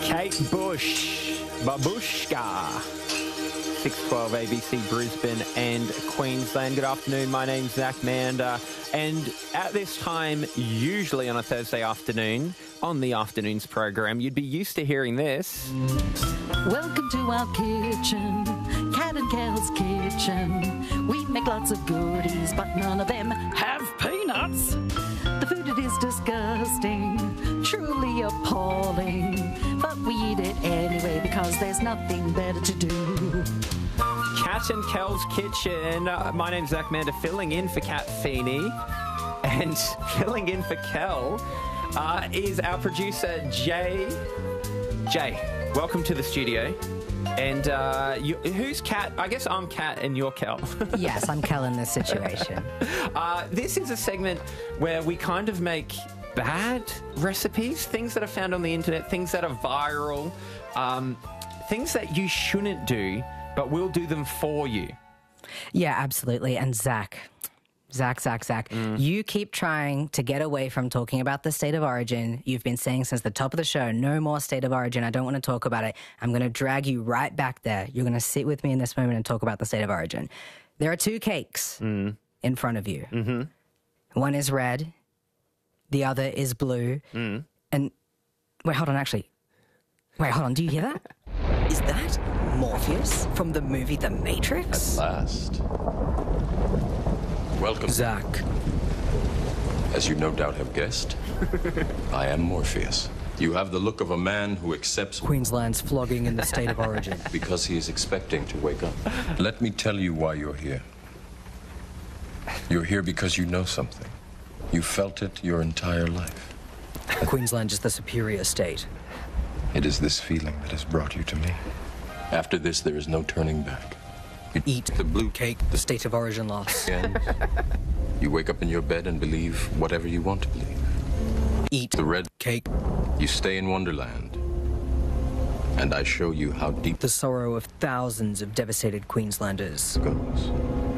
Kate Bush, Babushka, 612 ABC Brisbane and Queensland. Good afternoon, my name's Zach Mander, and at this time, usually on a Thursday afternoon, on the afternoons program, you'd be used to hearing this. Welcome to our kitchen, Cat and Kel's kitchen. We make lots of goodies, but none of them have peanuts. The food it is disgusting, truly appalling, but we eat it anyway because there's nothing better to do. Cat and Kel's kitchen. My name's Zach Mander, filling in for Cat Feeney, and filling in for Kel is our producer Jay. Jay, welcome to the studio. And who's Kat? I guess I'm Kat and you're Kel. Yes, I'm Kel in this situation. This is a segment where we kind of make bad recipes, things that are found on the internet, things that are viral, things that you shouldn't do, but we'll do them for you. Yeah, absolutely. And Zach, you keep trying to get away from talking about the state of origin. You've been saying since the top of the show, no more state of origin. I don't want to talk about it. I'm going to drag you right back there. You're going to sit with me in this moment and talk about the state of origin. There are two cakes in front of you. Mm-hmm. One is red. The other is blue. And wait, hold on. Do you hear that? Is that Morpheus from the movie The Matrix? At last. Welcome. Zach. As you no doubt have guessed, I am Morpheus. You have the look of a man who accepts Queensland's flogging in the state of origin. because he is expecting to wake up. Let me tell you why you're here. You're here because you know something. You felt it your entire life. Queensland is the superior state. It is this feeling that has brought you to me. After this, there is no turning back. You Eat the blue cake, the state of origin loss. and you wake up in your bed and believe whatever you want to believe. Eat The red cake, You stay in Wonderland, and I show you how deep the sorrow of thousands of devastated Queenslanders. it goes.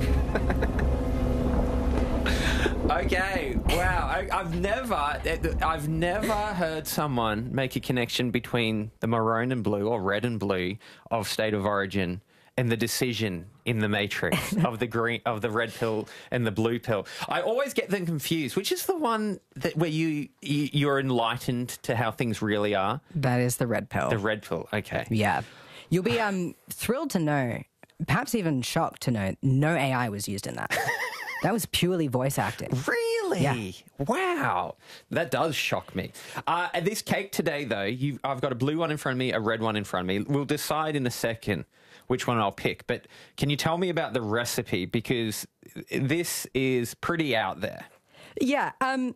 Okay, wow. I've never heard someone make a connection between the maroon and blue, or red and blue, of state of origin and the decision in the Matrix of the red pill and the blue pill. I always get them confused. Which is the one where you're enlightened to how things really are? That is the red pill. The red pill. Okay. Yeah. You'll be thrilled to know, perhaps even shocked to know, no AI was used in that. That was purely voice acting. Really? Yeah. Wow. That does shock me. This cake today, though, I've got a blue one in front of me, a red one in front of me. We'll decide in a second which one I'll pick. But can you tell me about the recipe? Because this is pretty out there. Yeah.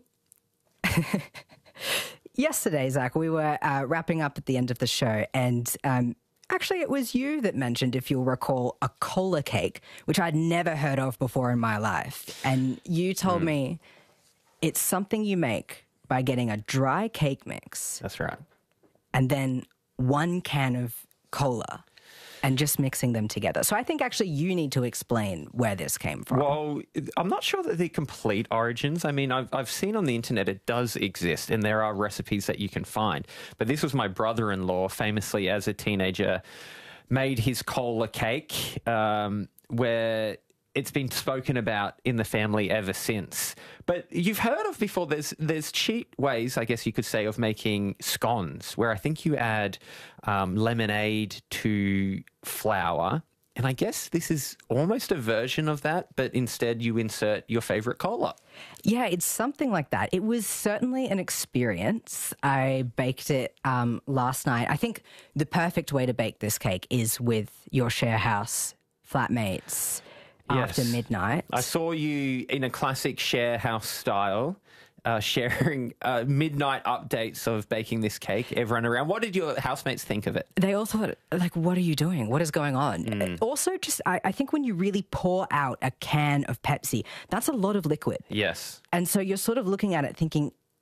Yesterday, Zach, we were wrapping up at the end of the show, and actually, it was you that mentioned, if you'll recall, a cola cake, which I'd never heard of before in my life. And you told me it's something you make by getting a dry cake mix. That's right. And then 1 can of cola and just mixing them together. So I think actually you need to explain where this came from. Well, I'm not sure that the complete origins. I mean, I've seen on the internet it does exist, and there are recipes that you can find. But this was my brother-in-law, famously as a teenager, made his cola cake, where it's been spoken about in the family ever since. But you've heard of before, there's cheap ways, I guess you could say, of making scones, where I think you add lemonade to flour. And I guess this is almost a version of that, but instead you insert your favourite cola. Yeah, it's something like that. It was certainly an experience. I baked it last night. I think the perfect way to bake this cake is with your share house flatmates. Yes. After midnight. I saw you in a classic share house style, sharing midnight updates of baking this cake, everyone around. What did your housemates think of it? They all thought, like, what are you doing? What is going on? Also, just I think when you really pour out a can of Pepsi, that's a lot of liquid. Yes. And so you're sort of looking at it thinking,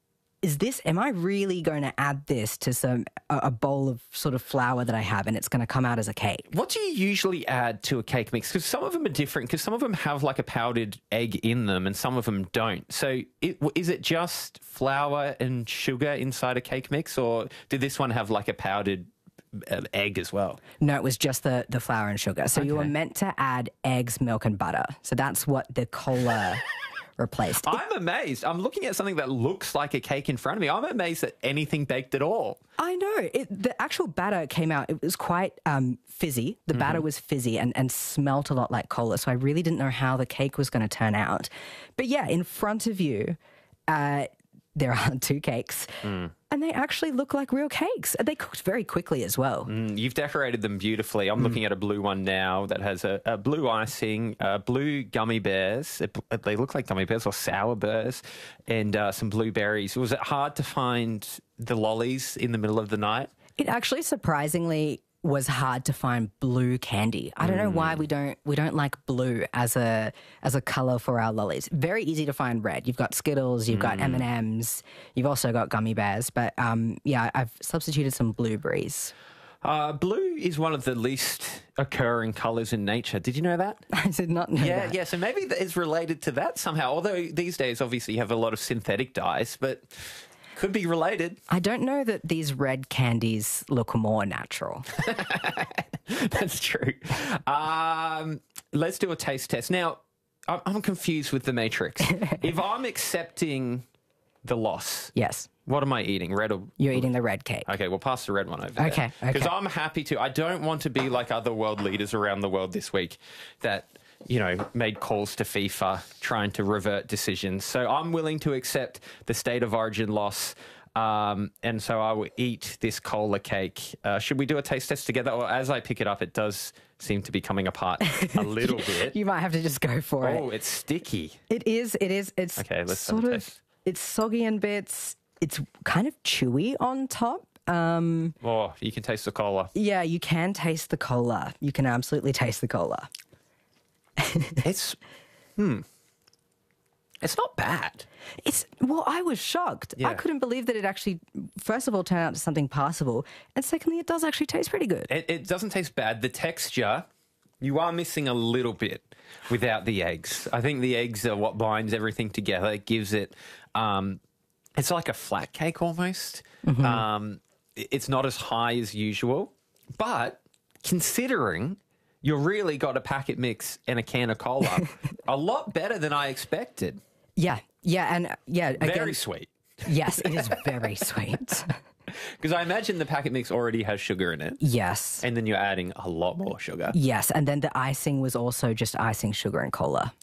am I really going to add this to a bowl of sort of flour that I have and it's going to come out as a cake? What do you usually add to a cake mix? Because some of them are different, because some of them have like a powdered egg in them and some of them don't. So is it just flour and sugar inside a cake mix, or did this one have like a powdered egg as well? No, it was just the flour and sugar. So you were meant to add eggs, milk and butter. So that's what the cola replaced. I'm amazed. I'm looking at something that looks like a cake in front of me. I'm amazed at anything baked at all. I know. The actual batter came out, it was quite fizzy. The batter was fizzy and smelt a lot like cola. So I really didn't know how the cake was going to turn out. But yeah, in front of you, there are 2 cakes, and they actually look like real cakes. They cooked very quickly as well. You've decorated them beautifully. I'm looking at a blue one now that has a blue icing, blue gummy bears. They look like gummy bears or sour bears, and some blueberries. Was it hard to find the lollies in the middle of the night? It actually surprisingly was hard to find blue candy. I don't know why we don't like blue as a color for our lollies. Very easy to find red. You've got Skittles, you've got M&Ms, you've also got gummy bears. But yeah, I've substituted some blueberries. Blue is one of the least occurring colours in nature. Did you know that? I did not know that. Yeah, so maybe that is related to that somehow. Although these days, obviously, you have a lot of synthetic dyes, but could be related. I don't know that these red candies look more natural. That's true. Let's do a taste test. Now, I'm confused with the Matrix. If I'm accepting the loss, Yes. what am I eating? Red or... You're eating the red cake. Okay, we'll pass the red one over there. Okay. Because I'm happy to. I don't want to be like other world leaders around the world this week that, made calls to FIFA trying to revert decisions. So I'm willing to accept the state of origin loss. And so I will eat this cola cake. Should we do a taste test together? Or as I pick it up, it does seem to be coming apart a little bit. You might have to just go for it. Oh, it's sticky. It is. It's okay, let's sort have a of, taste. It's soggy in bits. It's kind of chewy on top. Oh, you can taste the cola. Yeah, you can taste the cola. You can absolutely taste the cola. It's not bad. Well, I was shocked. Yeah. I couldn't believe that it actually, first of all, turned out to something passable, and secondly, it does actually taste pretty good. It doesn't taste bad. The texture, you are missing a little bit without the eggs. I think the eggs are what binds everything together. It gives it, it's like a flat cake almost. It's not as high as usual, but considering you really got a packet mix and a can of cola, a lot better than I expected. Yeah, and again, Very sweet. Yes, it is very sweet. Because I imagine the packet mix already has sugar in it. Yes. And then you're adding a lot more sugar. Yes, and then the icing was also just icing, sugar and cola.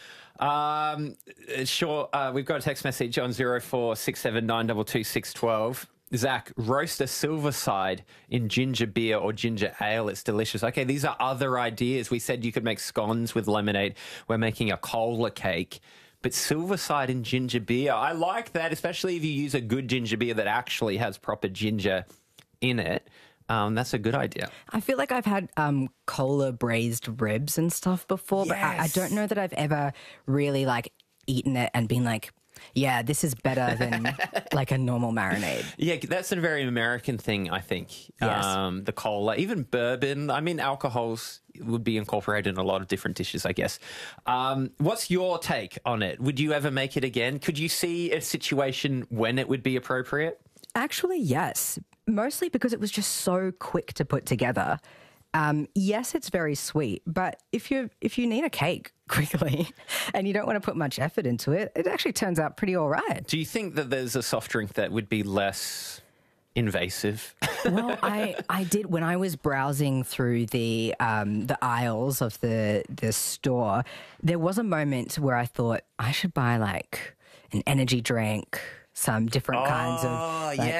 Sure. We've got a text message on 0467922612. Zach, roast a silver side in ginger beer or ginger ale. It's delicious. Okay, these are other ideas. We said you could make scones with lemonade. We're making a cola cake. But silver side in ginger beer, I like that, especially if you use a good ginger beer that actually has proper ginger in it. That's a good idea. I feel like I've had cola braised ribs and stuff before, but I don't know that I've ever really eaten it and been like, yeah, this is better than like a normal marinade. Yeah, that's a very American thing, I think. Yes. The cola, even bourbon. I mean, alcohols would be incorporated in a lot of different dishes, I guess. What's your take on it? Would you ever make it again? Could you see a situation when it would be appropriate? Actually, yes. Mostly because it was just so quick to put together. Yes, it's very sweet, but if you need a cake quickly and you don't want to put much effort into it, it actually turns out pretty all right. Do you think that there's a soft drink that would be less invasive? Well, I did when I was browsing through the aisles of the store. There was a moment where I thought I should buy like an energy drink, some different kinds of yes.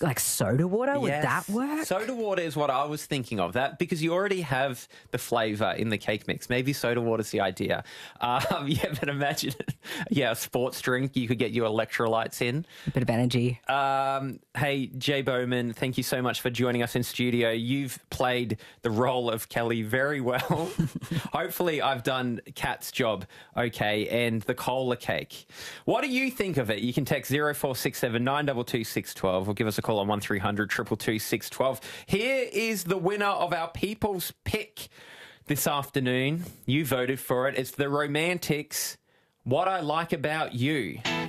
like soda water? Would Yes. that work? Soda water is what I was thinking of. That because you already have the flavour in the cake mix. Maybe soda water's the idea. Yeah, but imagine, a sports drink you could get your electrolytes in. A bit of energy. Hey, Jay Bowman, thank you so much for joining us in studio. You've played the role of Kelly very well. Hopefully I've done Kat's job okay, and the cola cake. What do you think of it? You can text 0467 922 612 or give us a call on 1300 222 612. Here is the winner of our People's Pick this afternoon. You voted for it. It's the Romantics, What I Like About You.